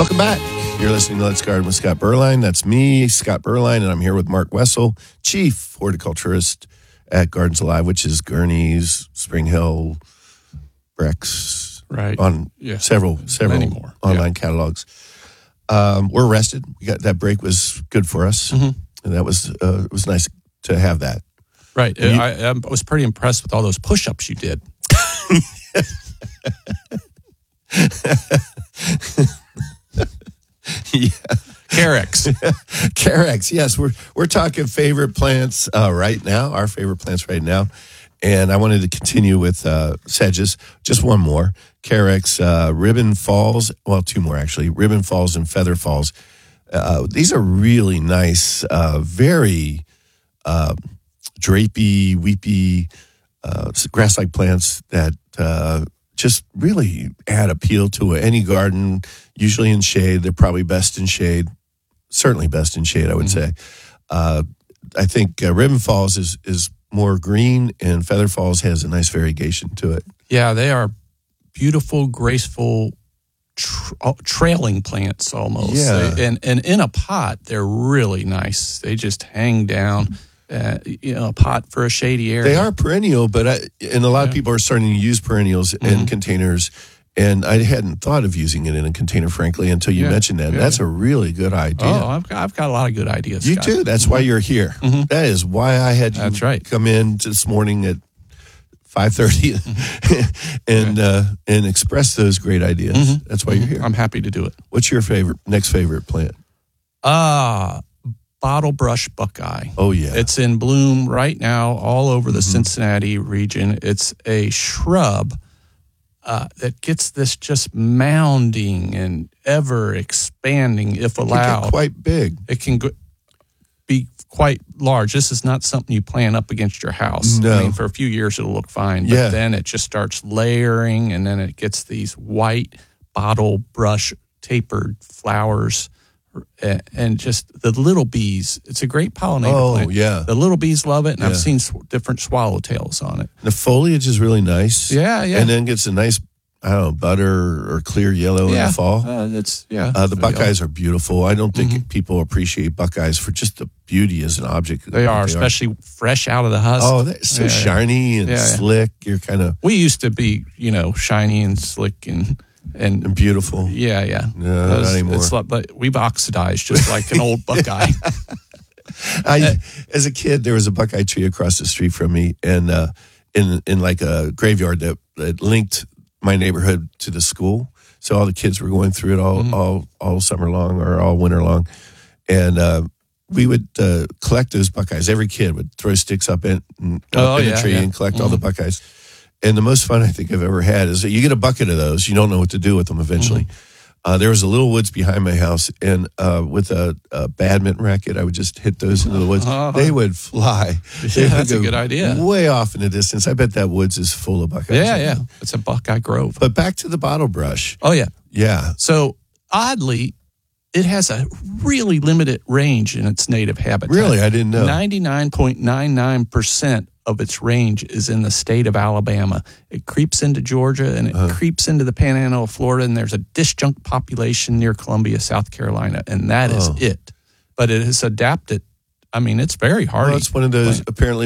Welcome back. You're listening to Let's Garden with Scott Berline. That's me, Scott Berline, and I'm here with Mark Wessel, Chief Horticulturist at Gardens Alive, which is Gurney's, Spring Hill, Brex, right? On several more online catalogs. We're rested. We got that break was good for us, and that was it was nice to have that. Right. I was pretty impressed with all those push-ups you did. Yeah. Carex. Yes, we're talking favorite plants right now. Our favorite plants right now, and I wanted to continue with sedges. Just one more. Carex, Ribbon Falls. Well, two more actually. Ribbon Falls and Feather Falls. These are really nice, very drapey, weepy, grass-like plants that just really add appeal to any garden. Usually in shade, they're probably best in shade. Certainly best in shade, I would say. I think Ribbon Falls is more green, and Feather Falls has a nice variegation to it. Yeah, they are beautiful, graceful, trailing plants almost. Yeah. And in a pot, they're really nice. They just hang down. A pot for a shady area. They are perennial, but a lot of people are starting to use perennials in containers, and I hadn't thought of using it in a container, frankly, until you mentioned that. That's a really good idea. Oh, I've got a lot of good ideas. You Scott. do. That's why you're here. That is why I had you come in this morning at 5:30 and express those great ideas. That's why you're here. I'm happy to do it. What's your next favorite plant? Bottlebrush buckeye. Oh, yeah. It's in bloom right now all over the Cincinnati region. It's a shrub that gets this just mounding and ever expanding if allowed. It can get quite big. It can be quite large. This is not something you plant up against your house. No. I mean, for a few years it'll look fine, but then it just starts layering, and then it gets these white bottlebrush tapered flowers. And just the little bees, it's a great pollinator plant. Yeah. The little bees love it, and I've seen different swallowtails on it. The foliage is really nice. Yeah. And then gets a nice, butter or clear yellow in the fall. The buckeyes are beautiful. I don't think people appreciate buckeyes for just the beauty as an object. They are, especially fresh out of the husk. Oh, they're so shiny and slick. You're kind of... We used to be, shiny and slick and beautiful. Yeah. No, not anymore. It's like, but we've oxidized just like an old buckeye. As a kid, there was a buckeye tree across the street from me, and in like a graveyard that linked my neighborhood to the school. So all the kids were going through it all summer long or all winter long, and we would collect those buckeyes. Every kid would throw sticks up in the tree and collect all the buckeyes. And the most fun I think I've ever had is that you get a bucket of those. You don't know what to do with them eventually. There was a little woods behind my house, and with a badminton racket, I would just hit those into the woods. They would fly. That's a good idea. Way off in the distance. I bet that woods is full of buckeyes. Yeah. It's a buckeye grove. But back to the bottlebrush. Oh, yeah. Yeah. So, oddly, it has a really limited range in its native habitat. Really? I didn't know. 99.99% of its range is in the state of Alabama. It creeps into Georgia, and it creeps into the Panhandle of Florida, and there's a disjunct population near Columbia, South Carolina, and that is it. But it has adapted. I mean, it's very hardy. Well, it's one of those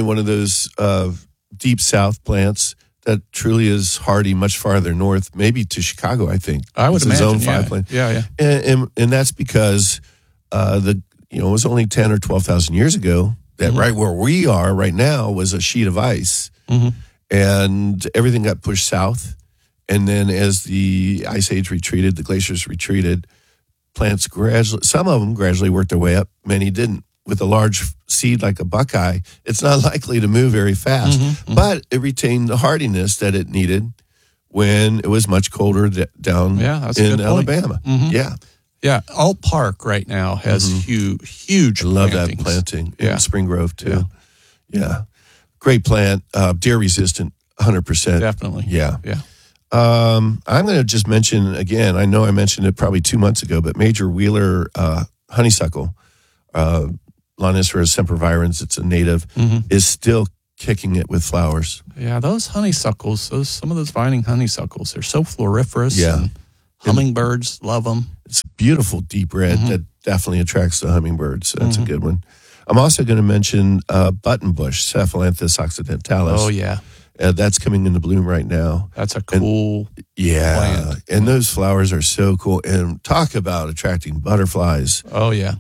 deep south plants that truly is hardy much farther north, maybe to Chicago, I think. I would imagine, zone 5 plant. Yeah. And that's because it was only 10 or 12,000 years ago that right where we are right now was a sheet of ice, and everything got pushed south. And then as the ice age retreated, the glaciers retreated, plants some of them gradually worked their way up, many didn't. With a large seed like a buckeye, it's not likely to move very fast, but it retained the hardiness that it needed when it was much colder down in Alabama. Yeah, Alt Park right now has huge I love plantings. that planting in Spring Grove, too. Yeah. Great plant, deer resistant, 100%. Definitely. Yeah. I'm going to just mention again, I know I mentioned it probably 2 months ago, but Major Wheeler honeysuckle, Lonicera sempervirens, it's a native, is still kicking it with flowers. Yeah, those honeysuckles, some of those vining honeysuckles, they're so floriferous and Hummingbirds love them. It's a beautiful deep red that definitely attracts the hummingbirds. So that's a good one. I'm also going to mention buttonbush, Cephalanthus occidentalis. Oh, yeah. That's coming into bloom right now. That's a cool plant. And those flowers are so cool. And talk about attracting butterflies. Oh, yeah.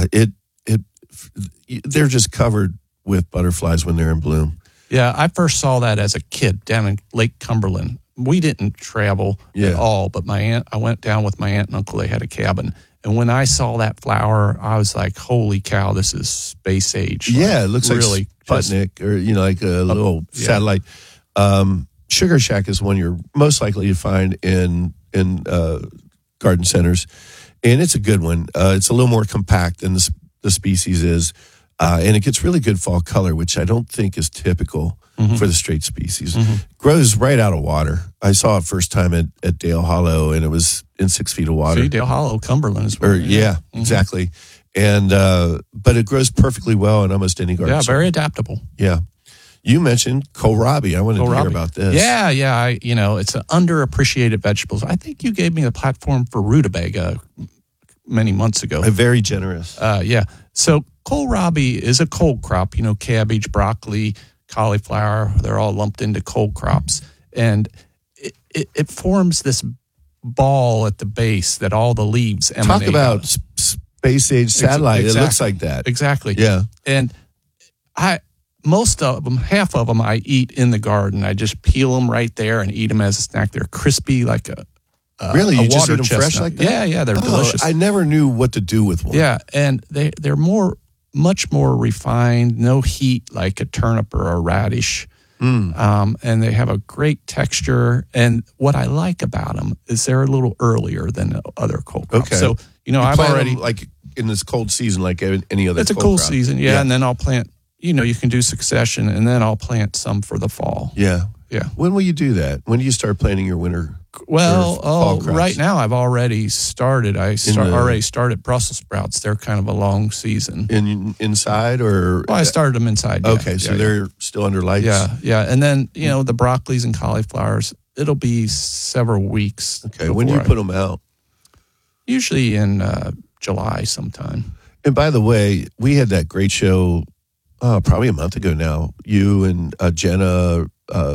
They're just covered with butterflies when they're in bloom. Yeah, I first saw that as a kid down in Lake Cumberland. We didn't travel at all, but I went down with my aunt and uncle. They had a cabin. And when I saw that flower, I was like, holy cow, this is space age. Yeah, it looks really like Sputnik or, like a little satellite. Sugar Shack is one you're most likely to find in garden centers. And it's a good one. It's a little more compact than the species is. And it gets really good fall color, which I don't think is typical for the straight species. Grows right out of water. I saw it first time at Dale Hollow, and it was in 6 feet of water. See, Dale Hollow, Cumberland is where. Exactly. And but it grows perfectly well in almost any garden. Yeah, very adaptable. Yeah. You mentioned kohlrabi. I wanted to hear about this. Yeah. It's an underappreciated vegetable. I think you gave me the platform for rutabaga many months ago. Very generous. Yeah. So kohlrabi is a cold crop. Cabbage, broccoli, cauliflower, they're all lumped into cold crops. And it forms this ball at the base that all the leaves emanate. Talk about space-age satellite. Exactly. It looks like that. Exactly. Yeah. And most of them, half of them I eat in the garden. I just peel them right there and eat them as a snack. They're crispy like really? You just water eat them fresh like that? Yeah, they're delicious. I never knew what to do with one. Yeah, and they're much more refined, no heat like a turnip or a radish. And they have a great texture. And what I like about them is they're a little earlier than other cold crops. Okay. So, I've already... like in this cold season, like any other It's a cool season, and then I'll plant, you can do succession, and then I'll plant some for the fall. Yeah. Yeah. When will you do that? When do you start planting your winter? Well, right now I've already started. Already started Brussels sprouts. They're kind of a long season. Inside or? Well, I started them inside. Okay, so they're still under lights. Yeah. And then, the broccolis and cauliflowers, it'll be several weeks. Okay, when do you put them out? Usually in July sometime. And by the way, we had that great show probably a month ago now. You and Jenna...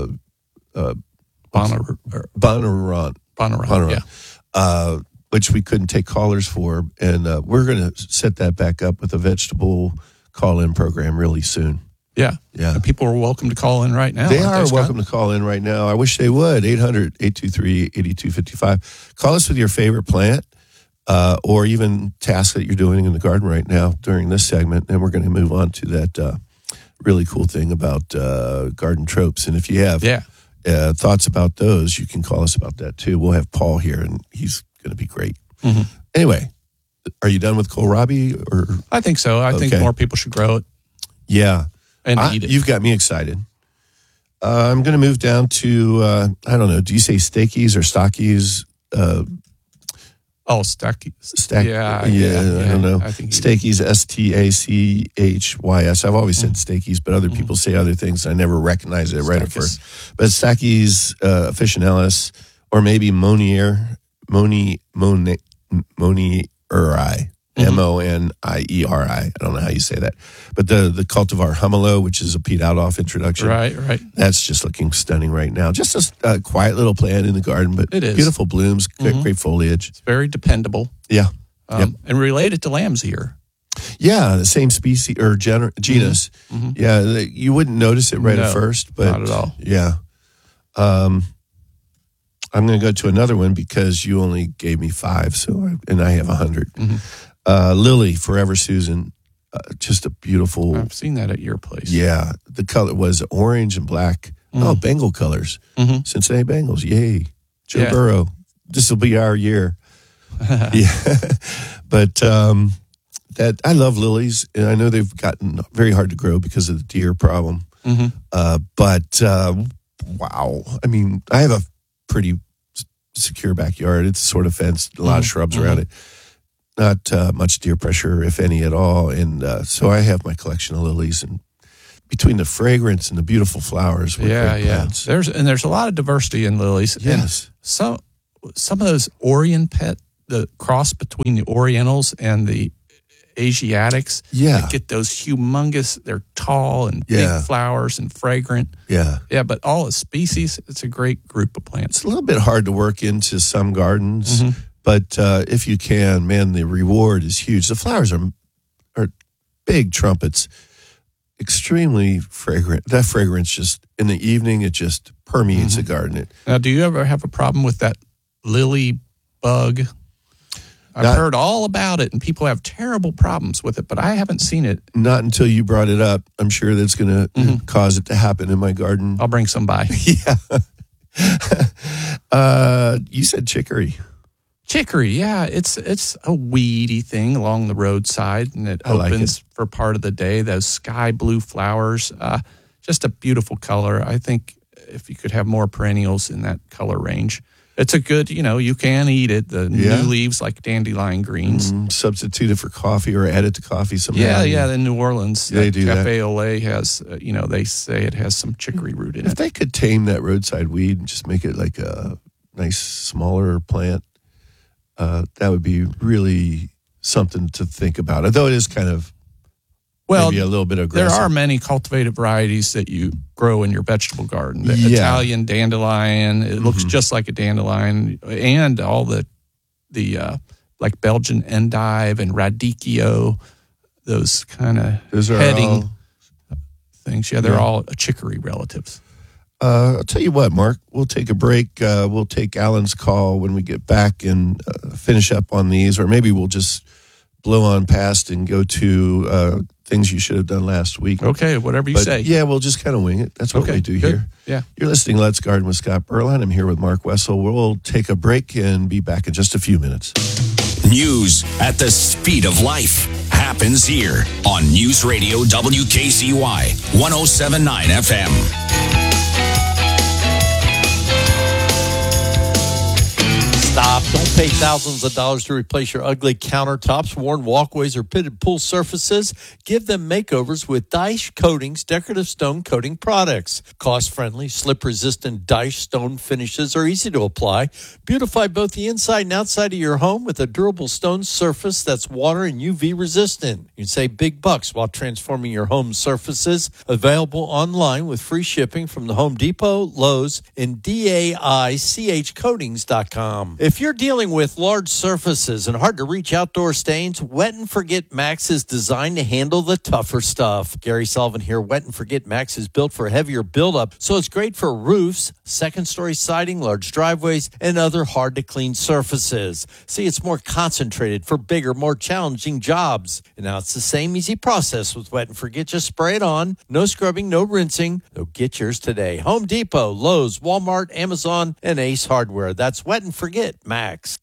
Bonarant, which we couldn't take callers for, and we're going to set that back up with a vegetable call-in program really soon. Yeah. And people are welcome to call in right now. They are welcome to call in right now. I wish they would. 800-823-8255. Call us with your favorite plant or even task that you're doing in the garden right now during this segment, and we're going to move on to that really cool thing about garden tropes. And if you have thoughts about those, you can call us about that too. We'll have Paul here, and he's going to be great. Anyway, are you done with kohlrabi? Or I think so. I think more people should grow it. Yeah. And eat it. You've got me excited. I'm going to move down to, I don't know, do you say Stackies or Stockies? Stackies. Yeah, I don't know. I think Stackies, Stachys. I've always said Stackies, but other people say other things. I never recognize it right at first. But Stackies officinalis, or maybe Monieri, Monieri. I don't know how you say that. But the cultivar Humolo, which is a Pete Outhoff introduction. Right. That's just looking stunning right now. Just a quiet little plant in the garden, but it is. Beautiful blooms, great foliage. It's very dependable. Yeah. And related to lamb's ear. Yeah, the same species or genus. Yeah, you wouldn't notice it right at first, but not at all. Yeah. I'm going to go to another one because you only gave me 5, and I have 100. Lily, Forever Susan, just a beautiful. I've seen that at your place. Yeah, the color was orange and black. Oh, Bengal colors. Cincinnati Bengals, yay! Joe Burrow, this will be our year. But that I love lilies, and I know they've gotten very hard to grow because of the deer problem. But wow, I mean, I have a pretty secure backyard. It's sort of fenced, a lot of shrubs around it. Not much deer pressure, if any at all. And so I have my collection of lilies, and between the fragrance and the beautiful flowers, There's a lot of diversity in lilies. Yes. And so some of those Orient the cross between the Orientals and the Asiatics. Yeah. That get those humongous, they're tall and big flowers and fragrant. Yeah. Yeah, but all the species, it's a great group of plants. It's a little bit hard to work into some gardens, but if you can, man, the reward is huge. The flowers are big trumpets, extremely fragrant. That fragrance just, in the evening, it just permeates the garden. Now, do you ever have a problem with that lily bug? I've heard all about it, and people have terrible problems with it, but I haven't seen it. Not until you brought it up. I'm sure that's going to cause it to happen in my garden. I'll bring some by. You said chicory. Chicory, yeah. It's a weedy thing along the roadside, and it opens for part of the day. Those sky blue flowers, just a beautiful color. I think if you could have more perennials in that color range. It's a good, you can eat it. The new leaves like dandelion greens. Substitute it for coffee or add it to coffee somehow. Yeah. In New Orleans, they do Cafe that. Olé has, they say it has some chicory root in it. If they could tame that roadside weed and just make it like a nice, smaller plant, that would be really something to think about. Although it is kind of maybe a little bit aggressive. There are many cultivated varieties that you grow in your vegetable garden. The Italian dandelion, it looks just like a dandelion, and all the like Belgian endive and radicchio, those kind of heading things. Yeah, they're all chicory relatives. I'll tell you what, Mark, we'll take a break. We'll take Alan's call when we get back and finish up on these, or maybe we'll just blow on past and go to things you should have done last week. Okay, whatever you say. Yeah, we'll just kind of wing it. That's what we do here. Yeah. You're listening to Let's Garden with Scott Berline. I'm here with Mark Wessel. We'll take a break and be back in just a few minutes. News at the speed of life happens here on News Radio WKCY 107.9 FM. Stop. Don't pay thousands of dollars to replace your ugly countertops, worn walkways, or pitted pool surfaces. Give them makeovers with Daesh Coatings decorative stone coating products. Cost-friendly, slip-resistant Daesh stone finishes are easy to apply. Beautify both the inside and outside of your home with a durable stone surface that's water and UV resistant. You can save big bucks while transforming your home surfaces. Available online with free shipping from the Home Depot, Lowe's, and DAICHcoatings.com. If you're dealing with large surfaces and hard-to-reach outdoor stains, Wet and Forget Max is designed to handle the tougher stuff. Gary Sullivan here. Wet and Forget Max is built for heavier buildup, so it's great for roofs, second-story siding, large driveways, and other hard-to-clean surfaces. See, it's more concentrated for bigger, more challenging jobs. And now it's the same easy process with Wet and Forget. Just spray it on. No scrubbing, no rinsing. So get yours today. Home Depot, Lowe's, Walmart, Amazon, and Ace Hardware. That's Wet and Forget Max.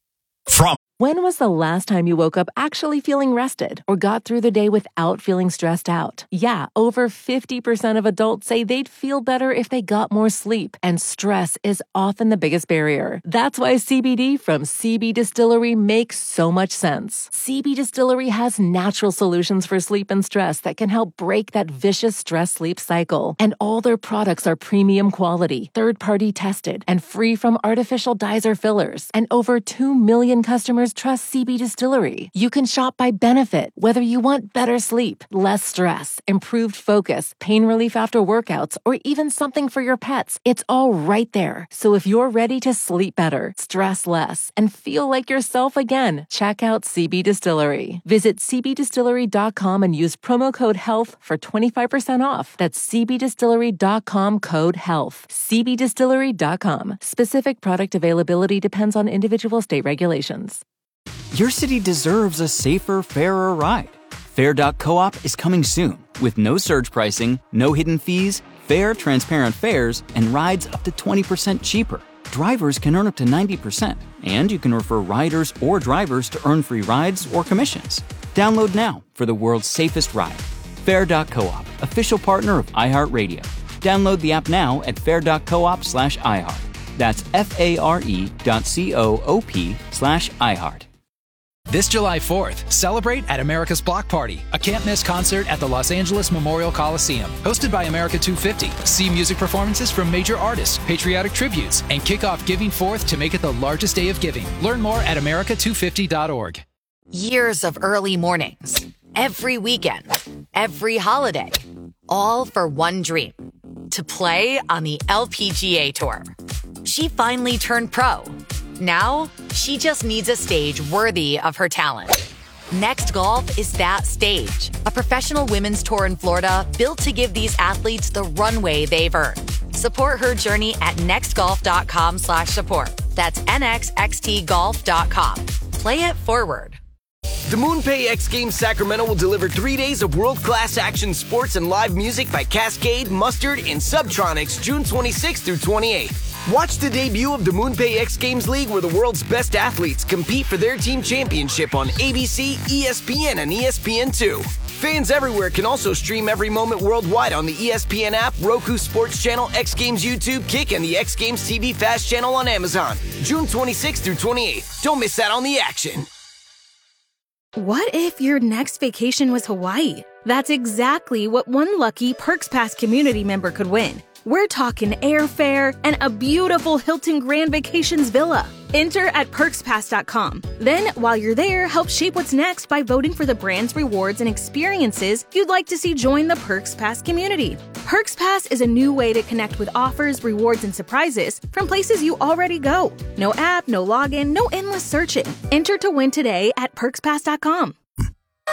When was the last time you woke up actually feeling rested or got through the day without feeling stressed out? Yeah, over 50% of adults say they'd feel better if they got more sleep, and stress is often the biggest barrier. That's why CBD from CB Distillery makes so much sense. CB Distillery has natural solutions for sleep and stress that can help break that vicious stress-sleep cycle. And all their products are premium quality, third-party tested, and free from artificial dyes or fillers. And over 2 million customers trust CB Distillery. You can shop by benefit, whether you want better sleep, less stress, improved focus, pain relief after workouts, or even something for your pets. It's all right there. So if you're ready to sleep better, stress less, and feel like yourself again, check out CB Distillery. Visit cbdistillery.com and use promo code HEALTH for 25% off. That's cbdistillery.com, code HEALTH. cbdistillery.com. Specific product availability depends on individual state regulations. Your city deserves a safer, fairer ride. Fair.coop is coming soon with no surge pricing, no hidden fees, fair, transparent fares, and rides up to 20% cheaper. Drivers can earn up to 90%, and you can refer riders or drivers to earn free rides or commissions. Download now for the world's safest ride. Fair.coop, official partner of iHeartRadio. Download the app now at fair.coop/iHeart. That's FARE.coop/iHeart. This July 4th, celebrate at America's Block Party, a can't-miss concert at the Los Angeles Memorial Coliseum. Hosted by America 250. See music performances from major artists, patriotic tributes, and kick off Giving 4th to make it the largest day of giving. Learn more at america250.org. Years of early mornings, every weekend, every holiday, all for one dream, to play on the LPGA Tour. She finally turned pro. Now, she just needs a stage worthy of her talent. Next Golf is that stage, a professional women's tour in Florida built to give these athletes the runway they've earned. Support her journey at nextgolf.com/support. That's nxxtgolf.com. Play it forward. The MoonPay X Games Sacramento will deliver 3 days of world-class action sports and live music by Cascade, Mustard, and Subtronics June 26th through 28th. Watch the debut of the MoonPay X Games League where the world's best athletes compete for their team championship on ABC, ESPN, and ESPN2. Fans everywhere can also stream every moment worldwide on the ESPN app, Roku Sports Channel, X Games YouTube, Kick, and the X Games TV Fast Channel on Amazon. June 26th through 28th. Don't miss out on the action. What if your next vacation was Hawaii? That's exactly what one lucky Perks Pass community member could win. We're talking airfare and a beautiful Hilton Grand Vacations villa. Enter at perkspass.com. Then, while you're there, help shape what's next by voting for the brands, rewards, and experiences you'd like to see join the Perks Pass community. Perks Pass is a new way to connect with offers, rewards, and surprises from places you already go. No app, no login, no endless searching. Enter to win today at perkspass.com.